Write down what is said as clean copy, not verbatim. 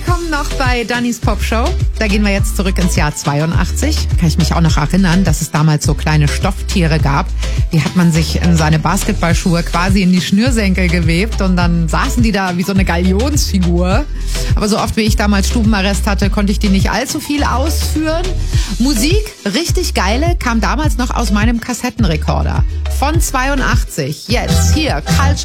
Willkommen noch bei Dannys Pop Show. Da gehen wir jetzt zurück ins Jahr 82. Kann ich mich auch noch erinnern, dass es damals so kleine Stofftiere gab. Die hat man sich in seine Basketballschuhe quasi in die Schnürsenkel gewebt und dann saßen die da wie so eine Galionsfigur. Aber so oft wie ich damals Stubenarrest hatte, konnte ich die nicht allzu viel ausführen. Musik, richtig geile, kam damals noch aus meinem Kassettenrekorder. Von 82. Jetzt hier, Culture